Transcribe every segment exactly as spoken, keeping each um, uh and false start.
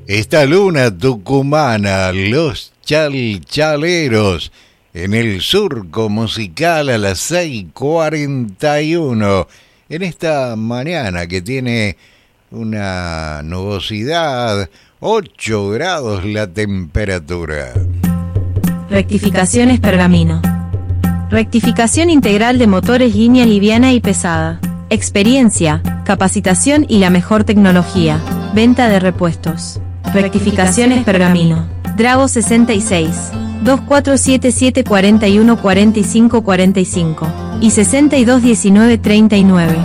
Esta luna tucumana, los chalchaleros, en el surco musical a las seis cuarenta y uno, en esta mañana que tiene una nubosidad, ocho grados la temperatura. Rectificaciones Pergamino. Rectificación integral de motores línea liviana y pesada. Experiencia, capacitación y la mejor tecnología. Venta de repuestos. Rectificaciones Pergamino. Drago sesenta y seis, dos cuatro siete siete cuarenta y uno cuarenta y cinco cuarenta y cinco y sesenta y dos diecinueve treinta y nueve.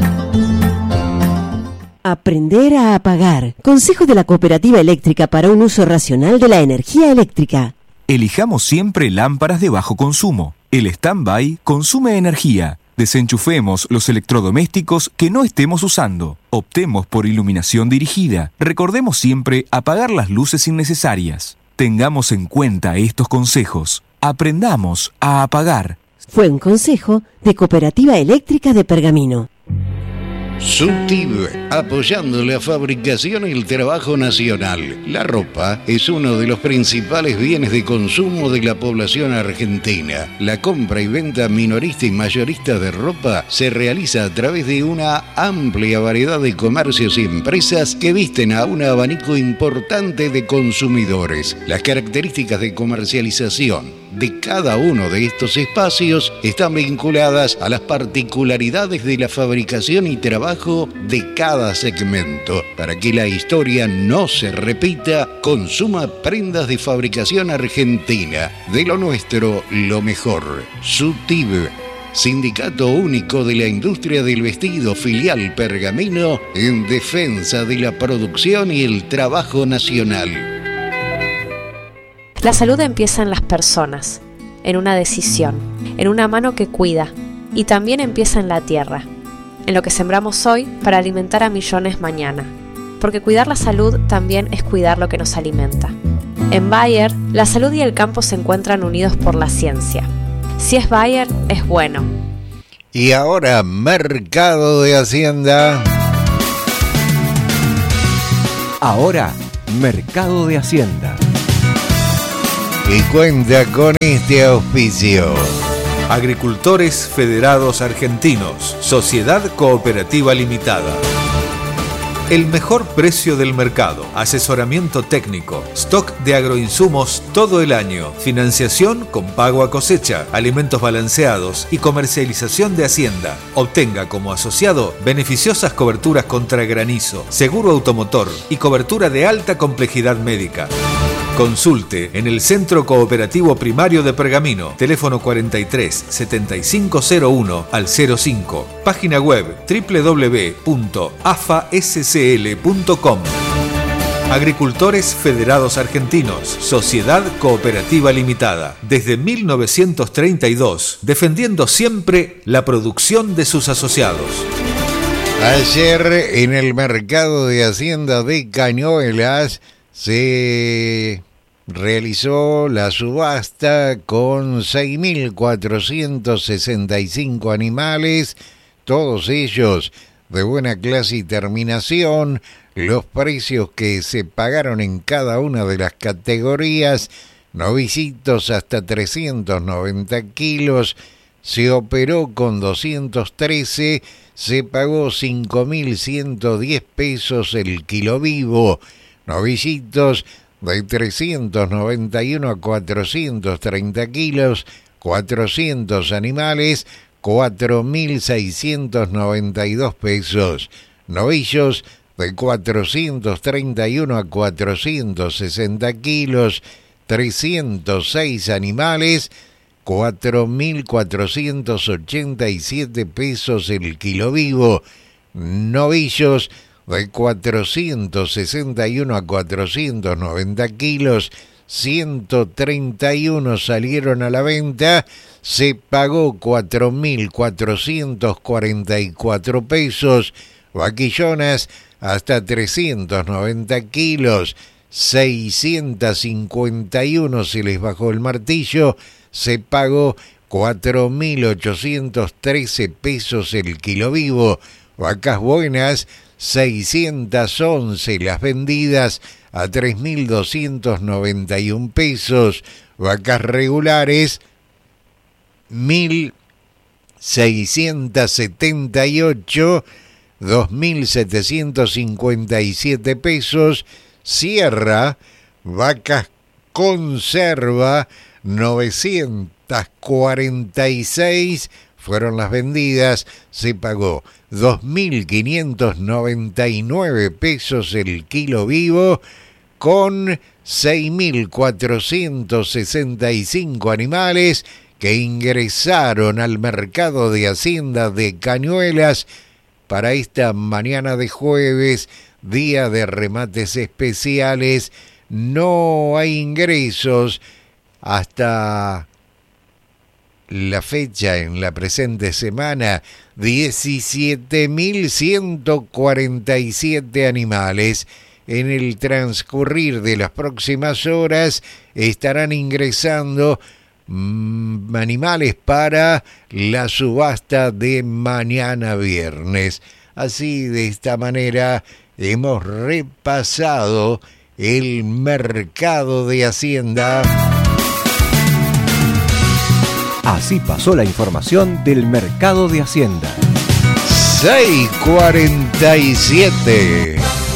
Aprender a apagar. Consejo de la Cooperativa Eléctrica para un uso racional de la energía eléctrica. Elijamos siempre lámparas de bajo consumo. El stand-by consume energía. Desenchufemos los electrodomésticos que no estemos usando. Optemos por iluminación dirigida. Recordemos siempre apagar las luces innecesarias. Tengamos en cuenta estos consejos. Aprendamos a apagar. Fue un consejo de Cooperativa Eléctrica de Pergamino. SUTIB, apoyando la fabricación y el trabajo nacional. La ropa es uno de los principales bienes de consumo de la población argentina. La compra y venta minorista y mayorista de ropa se realiza a través de una amplia variedad de comercios y empresas que visten a un abanico importante de consumidores. Las características de comercialización de cada uno de estos espacios están vinculadas a las particularidades de la fabricación y trabajo de cada segmento. Para que la historia no se repita, consuma prendas de fabricación argentina. De lo nuestro, lo mejor. SUTIB, Sindicato Único de la Industria del Vestido, filial Pergamino, en defensa de la producción y el trabajo nacional. La salud empieza en las personas, en una decisión, en una mano que cuida, y también empieza en la tierra, en lo que sembramos hoy para alimentar a millones mañana, porque cuidar la salud también es cuidar lo que nos alimenta. En Bayer, la salud y el campo se encuentran unidos por la ciencia. Si es Bayer, es bueno. Y ahora, Mercado de Hacienda. Ahora, Mercado de Hacienda. Y cuenta con este auspicio. Agricultores Federados Argentinos, Sociedad Cooperativa Limitada. El mejor precio del mercado, asesoramiento técnico, stock de agroinsumos todo el año, financiación con pago a cosecha, alimentos balanceados y comercialización de hacienda. Obtenga como asociado beneficiosas coberturas contra granizo, seguro automotor y cobertura de alta complejidad médica. Consulte en el Centro Cooperativo Primario de Pergamino, teléfono cuarenta y tres, setenta y cinco cero uno al cero cinco, página web doble u doble u doble u punto a f a s c l punto com. Agricultores Federados Argentinos, Sociedad Cooperativa Limitada, desde mil novecientos treinta y dos, defendiendo siempre la producción de sus asociados. Ayer en el Mercado de Hacienda de Cañuelas se realizó la subasta con seis mil cuatrocientos sesenta y cinco animales, todos ellos de buena clase y terminación. Los precios que se pagaron en cada una de las categorías: novicitos hasta trescientos noventa kilos, se operó con doscientos trece, se pagó cinco mil ciento diez pesos el kilo vivo. Novicitos de trescientos noventa y uno a cuatrocientos treinta kilos, cuatrocientos animales, cuatro mil seiscientos noventa y dos pesos. Novillos de cuatrocientos treinta y uno a cuatrocientos sesenta kilos, trescientos seis animales, cuatro mil cuatrocientos ochenta y siete pesos el kilo vivo. Novillos de cuatrocientos sesenta y uno a cuatrocientos noventa kilos, ciento treinta y uno salieron a la venta, se pagó cuatro mil cuatrocientos cuarenta y cuatro pesos. Vaquillonas hasta trescientos noventa kilos, seiscientos cincuenta y uno se les bajó el martillo, se pagó cuatro mil ochocientos trece pesos el kilo vivo. Vacas buenas seiscientas once las vendidas a tres mil doscientos noventa y un pesos. Vacas regulares, mil seiscientos setenta y ocho, dos mil setecientos cincuenta y siete pesos. Sierra, vacas conserva, novecientos cuarenta y seis fueron las vendidas, se pagó dos mil quinientos noventa y nueve pesos el kilo vivo, con seis mil cuatrocientos sesenta y cinco animales que ingresaron al mercado de Hacienda de Cañuelas para esta mañana de jueves, día de remates especiales. No hay ingresos hasta la fecha en la presente semana, diecisiete mil ciento cuarenta y siete animales. En el transcurrir de las próximas horas estarán ingresando mmm, animales para la subasta de mañana viernes. Así, de esta manera, hemos repasado el mercado de Hacienda. Así pasó la información del mercado de Hacienda. seis cuarenta y siete.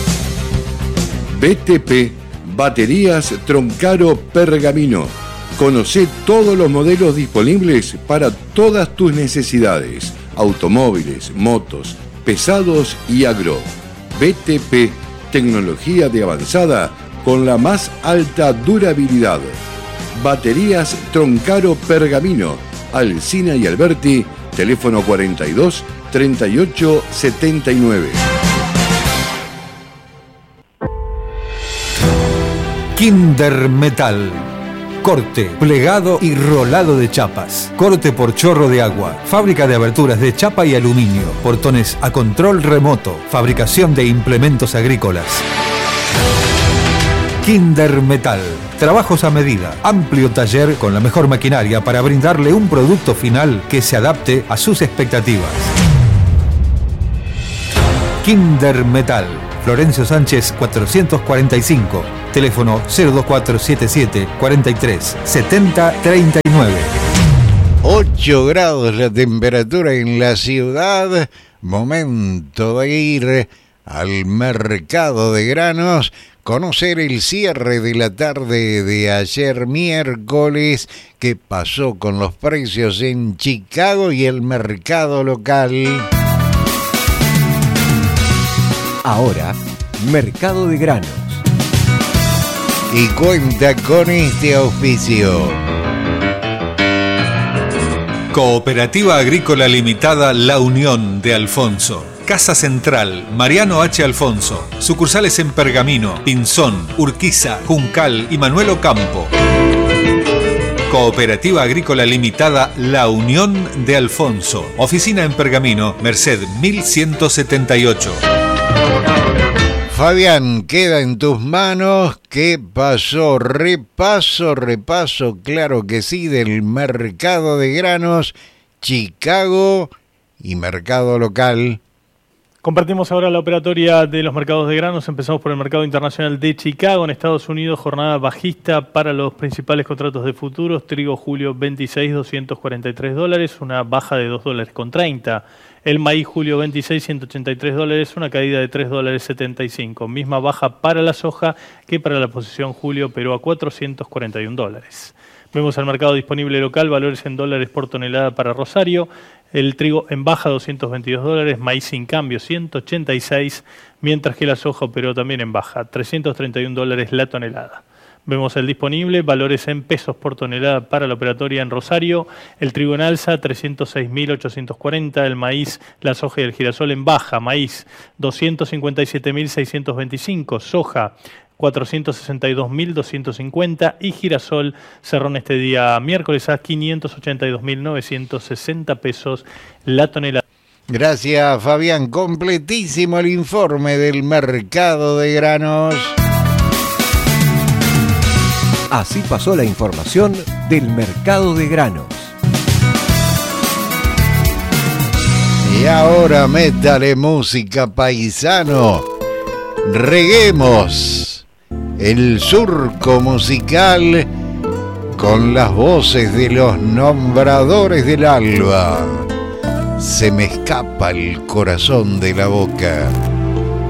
B T P, baterías Troncaro Pergamino. Conocé todos los modelos disponibles para todas tus necesidades. Automóviles, motos, pesados y agro. B T P, tecnología de avanzada con la más alta durabilidad. Baterías Troncaro Pergamino. Alsina y Alberti, teléfono cuarenta y dos, treinta y ocho, setenta y nueve. Kinder Metal. Corte, plegado y rolado de chapas. Corte por chorro de agua. Fábrica de aberturas de chapa y aluminio. Portones a control remoto. Fabricación de implementos agrícolas. Kinder Metal. Trabajos a medida. Amplio taller con la mejor maquinaria para brindarle un producto final que se adapte a sus expectativas. Kinder Metal. Florencio Sánchez cuatrocientos cuarenta y cinco. Teléfono cero dos cuatro siete siete, cuarenta y tres, setenta, treinta y nueve. ocho grados la temperatura en la ciudad. Momento de ir al mercado de granos, conocer el cierre de la tarde de ayer miércoles, qué pasó con los precios en Chicago y el mercado local. Ahora, mercado de granos. Y cuenta con este auspicio. Cooperativa Agrícola Limitada La Unión de Alfonso. Casa Central, Mariano H. Alfonso. Sucursales en Pergamino, Pinzón, Urquiza, Juncal y Manuel Ocampo. Cooperativa Agrícola Limitada La Unión de Alfonso. Oficina en Pergamino, Merced mil ciento setenta y ocho. Fabián, queda en tus manos. ¿Qué pasó? Repaso, repaso, claro que sí, del mercado de granos, Chicago y mercado local. Compartimos ahora la operatoria de los mercados de granos. Empezamos por el mercado internacional de Chicago. En Estados Unidos, jornada bajista para los principales contratos de futuros. Trigo julio veintiséis, doscientos cuarenta y tres dólares, una baja de dos dólares con treinta. El maíz julio veintiséis, ciento ochenta y tres dólares, una caída de tres dólares setenta y cinco. Misma baja para la soja que para la posición julio, pero a cuatrocientos cuarenta y un dólares. Vemos al mercado disponible local, valores en dólares por tonelada para Rosario. El trigo en baja, doscientos veintidós dólares, maíz sin cambio, ciento ochenta y seis, mientras que la soja operó también en baja, trescientos treinta y un dólares la tonelada. Vemos el disponible, valores en pesos por tonelada para la operatoria en Rosario. El trigo en alza, trescientos seis mil ochocientos cuarenta. El maíz, la soja y el girasol en baja. Maíz, doscientos cincuenta y siete mil seiscientos veinticinco. Soja, cuatrocientos sesenta y dos mil doscientos cincuenta. Y girasol cerró en este día miércoles a quinientos ochenta y dos mil novecientos sesenta pesos la tonelada. Gracias, Fabián. Completísimo el informe del mercado de granos. Así pasó la información del mercado de granos. Y ahora métale música, paisano. Reguemos el surco musical con las voces de los nombradores del alba. Se me escapa el corazón de la boca.